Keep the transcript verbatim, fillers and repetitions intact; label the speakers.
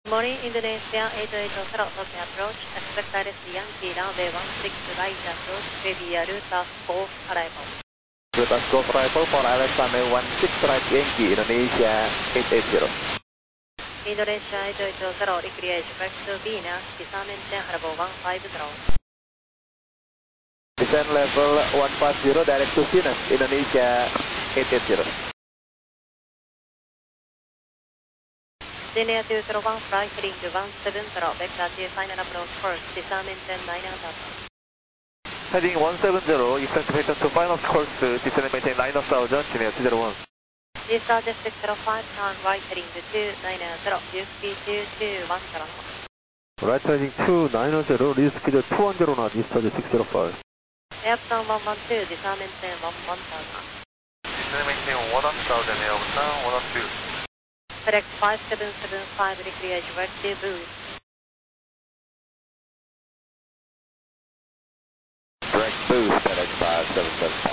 Speaker 1: Morning, Indonesia, eight eight zero, Tokyo approach, expect direct Yankee, runway one six right approach, Via Ruta Golf arrival.
Speaker 2: Ruta Golf arrival for I L S runway one six right Yankee, Indonesia, eight eight zero.
Speaker 1: Indonesia, eight eight zero, recreate, back to Venus, disarmament level one five zero.
Speaker 2: Descent level one five zero, direct to Venus, Indonesia, eight eight zero.
Speaker 1: Linear two zero one, flight heading to one seven zero, vector to final approach first, disarmament nine thousand.
Speaker 2: Heading one seven zero, effect return to final course, descend and maintain nine thousand, linear two zero one.
Speaker 1: Discharge six zero five, turn right heading to two nine zero, view speed two two one zero.
Speaker 2: Right heading two nine zero, lead speed two one zero knot, discharge six zero five.
Speaker 1: Airplan one one two, disarmament one one thousand.
Speaker 2: Descend and maintain one thousand, airplan one one two.
Speaker 1: Correct five seven seven five, recreate, right to boost.
Speaker 2: Direct boost, FedEx five seven seven five.